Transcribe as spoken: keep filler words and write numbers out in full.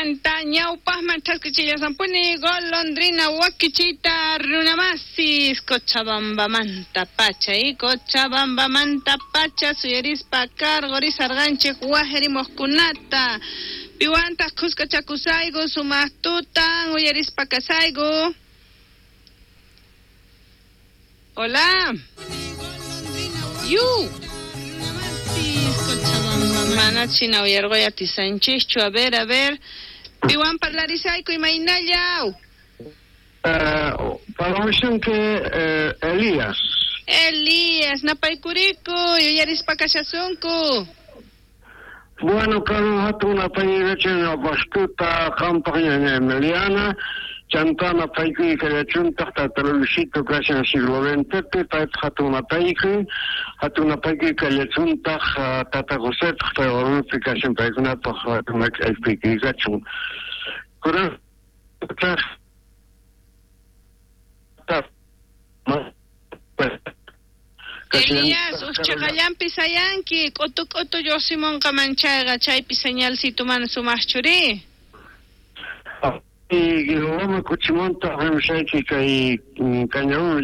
Piwanta ñawpaqman ch'askichillasampuni golondrina wakichita runamasis Cochabambamanta pachay Cochabambamanta pacha suyarispa cargo risarganchik wahirimuqkunata piwanta qusqachakusaygu sumaqtutan uyarispa kasaygu. Hola. You. Mana china uyargoya tisanchichu, a ver, a ver. Piwan parlarisayku imaynallaw. Uh, Palomisión que uh, Elías. Elías, napaykuriku, yuyarispa kashasunku. Bueno, Carlos Hatuna Payrechen, Bastuta, Campaña Emiliana, Chantana Payki, que le chunta hasta Telushito, casi en el siglo veinte, Pet Hatuna Payki, Hatuna Payki, que le chunta Tata Goset, pero casi en Paykuna, Hatuna Payki, Gachun. Pero, Elías, uschaqallan pisayanki, q'utu q'utu Yosimon Kamanchaga, chaypi señalcito man sumaqchuri. Y vamos a Cuchimonta, vamos a ir que hay cañón.